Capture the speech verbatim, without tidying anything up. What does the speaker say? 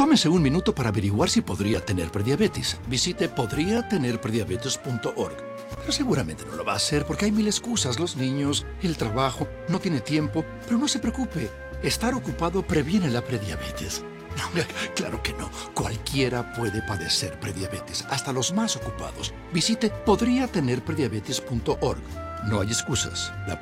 Tómese un minuto para averiguar si podría tener prediabetes. Visite podría tener prediabetes punto org. Pero seguramente no lo va a hacer porque hay mil excusas. Los niños, el trabajo, no tiene tiempo. Pero no se preocupe. Estar ocupado previene la prediabetes. No, claro que no. Cualquiera puede padecer prediabetes, hasta los más ocupados. Visite podría tener prediabetes punto org. No hay excusas. La